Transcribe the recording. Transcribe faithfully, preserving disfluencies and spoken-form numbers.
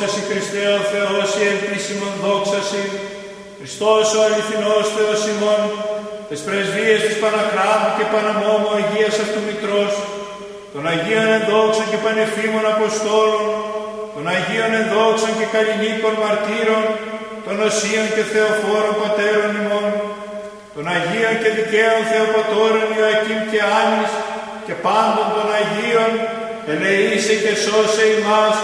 Δόξασι Χριστέ ο Θεός, η ελπίσιμον δόξασι, Χριστός ο αληθινός Θεός ημών, τες πρεσβείες της Παναχράντου και Παναμόμου Αγίας αυτού Μητρός, των Αγίων ενδόξων και πανεφήμων Αποστόλων, των Αγίων ενδόξων και καλλινίκων μαρτύρων, των Οσίων και Θεοφόρων Πατέρων ημών, των Αγίων και δικαίων Θεοπατώρων Ιωακήμ και Άννης και πάντων των Αγίων, ελεήσε και σώσε ημάς